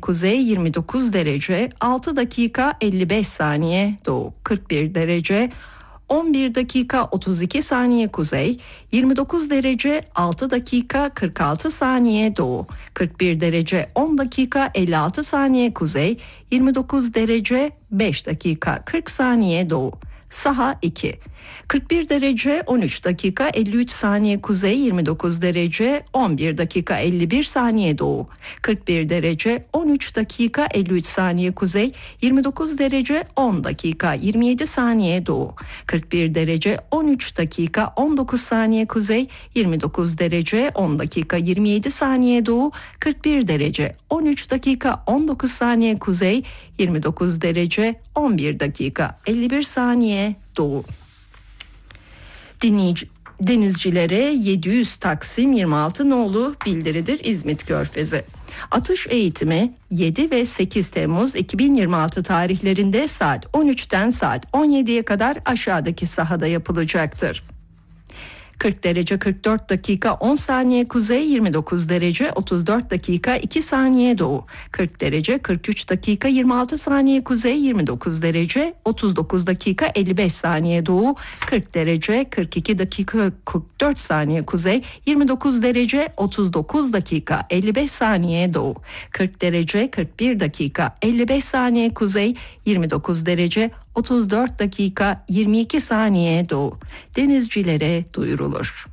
kuzey 29 derece 6 dakika 55 saniye doğu, 41 derece 11 dakika 32 saniye kuzey, 29 derece 6 dakika 46 saniye doğu, 41 derece 10 dakika 56 saniye kuzey, 29 derece 5 dakika 40 saniye doğu. Saha 2. 41 derece 13 dakika 53 saniye kuzey, 29 derece 11 dakika 51 saniye doğu, 41 derece 13 dakika 53 saniye kuzey, 29 derece 10 dakika 27 saniye doğu, 41 derece 13 dakika 19 saniye kuzey, 29 derece 10 dakika 27 saniye doğu, 41 derece 13 dakika 19 saniye kuzey, 29 derece 11 dakika 51 saniye doğu. Denizcilere 700 Taksim 26 nolu bildiridir İzmit Körfezi. Atış eğitimi 7 ve 8 Temmuz 2026 tarihlerinde saat 13'ten saat 17'ye kadar aşağıdaki sahada yapılacaktır. 40 derece 44 dakika 10 saniye kuzey, 29 derece 34 dakika 2 saniye doğu, 40 derece 43 dakika 26 saniye kuzey, 29 derece 39 dakika 55 saniye doğu, 40 derece 42 dakika 44 saniye kuzey, 29 derece 39 dakika 55 saniye doğu, 40 derece 41 dakika 55 saniye kuzey, 29 derece 34 dakika 22 saniye doğu. Denizcilere duyurulur.